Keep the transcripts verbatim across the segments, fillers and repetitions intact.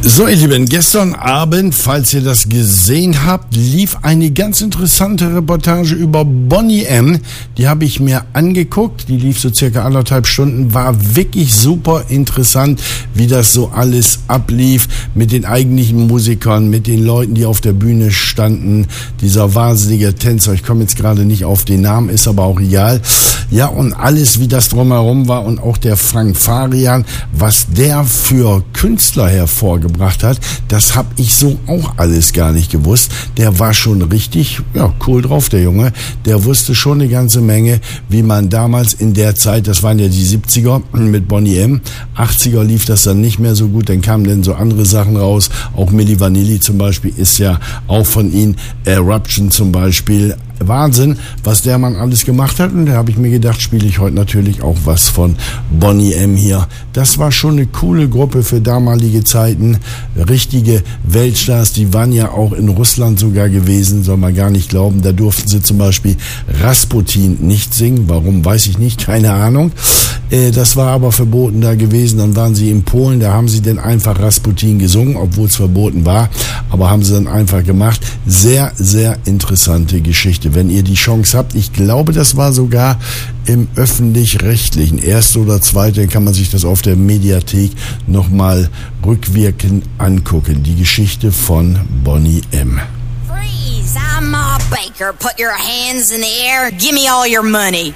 So, ihr Lieben, gestern Abend, falls ihr das gesehen habt, lief eine ganz interessante Reportage über Boney M. Die habe ich mir angeguckt, die lief so circa anderthalb Stunden, war wirklich super interessant, wie das so alles ablief mit den eigentlichen Musikern, mit den Leuten, die auf der Bühne standen, dieser wahnsinnige Tänzer, ich komme jetzt gerade nicht auf den Namen, ist aber auch egal. Ja, und alles, wie das drumherum war und auch der Frank Farian, was der für Künstler hervorgebracht hat, das habe ich so auch alles gar nicht gewusst. Der war schon richtig, ja, cool drauf, der Junge. Der wusste schon eine ganze Menge, wie man damals in der Zeit, das waren ja die siebziger mit Boney M, achtziger lief das dann nicht mehr so gut, dann kamen dann so andere Sachen raus, auch Milli Vanilli zum Beispiel ist ja auch von ihm, Eruption zum Beispiel, Wahnsinn, was der Mann alles gemacht hat. Und da habe ich mir gedacht, spiele ich heute natürlich auch was von Boney M hier. Das war schon eine coole Gruppe für damalige Zeiten. Richtige Weltstars, die waren ja auch in Russland sogar gewesen, soll man gar nicht glauben. Da durften sie zum Beispiel Rasputin nicht singen. Warum, weiß ich nicht, keine Ahnung. Äh, das war aber verboten da gewesen. Dann waren sie in Polen, da haben sie dann einfach Rasputin gesungen, obwohl es verboten war. Aber haben sie dann einfach gemacht. Sehr, sehr interessante Geschichte. Wenn ihr die Chance habt, ich glaube, das war sogar im Öffentlich-Rechtlichen, erste oder zweite, kann man sich das auf der Mediathek nochmal rückwirkend angucken. Die Geschichte von Boney M. Freeze! I'm Ma Baker. Put your hands in the air. Give me all your money.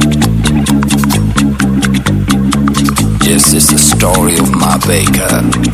This is the story of Ma Baker.